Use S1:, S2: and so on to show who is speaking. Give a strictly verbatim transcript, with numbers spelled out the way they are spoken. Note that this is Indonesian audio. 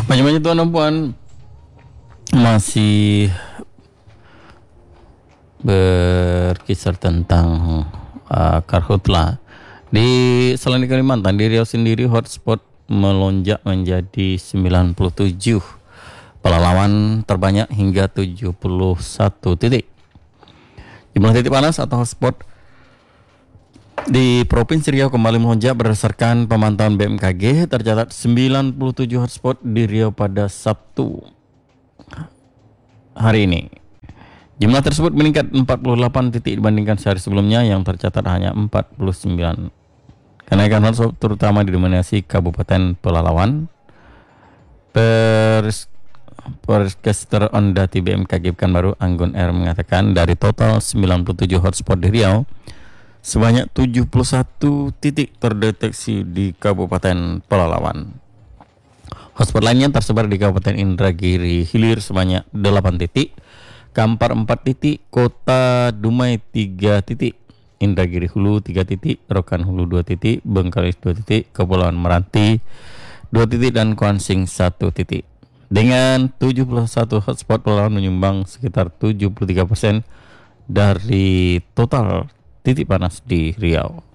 S1: Banyak-banyak tuan dan puan masih berkisar tentang uh, karhutla. Di selain di Kalimantan, di Riau sendiri hotspot melonjak menjadi sembilan puluh tujuh pelalawan terbanyak hingga tujuh puluh satu titik. Jumlah titik panas atau hotspot di Provinsi Riau kembali melonjak berdasarkan pemantauan B M K G. Tercatat sembilan puluh tujuh hotspot di Riau pada Sabtu hari ini. Jumlah tersebut meningkat empat puluh delapan titik dibandingkan sehari sebelumnya yang tercatat hanya empat puluh sembilan. Kenaikan hotspot terutama didominasi Kabupaten Pelalawan. Pers Perskester Ondati B M K G Pekanbaru Anggun R mengatakan dari total sembilan puluh tujuh hotspot di Riau, sebanyak tujuh puluh satu titik terdeteksi di Kabupaten Pelalawan. Hotspot lainnya tersebar di Kabupaten Indragiri Hilir sebanyak delapan titik, Kampar empat titik, Kota Dumai tiga titik, Indragiri Hulu tiga titik, Rokan Hulu dua titik, Bengkalis dua titik, Kepulauan Meranti dua titik, dan Kuansing satu titik. Dengan tujuh puluh satu hotspot, Pelalawan menyumbang sekitar tujuh puluh tiga persen dari total titik panas di Riau.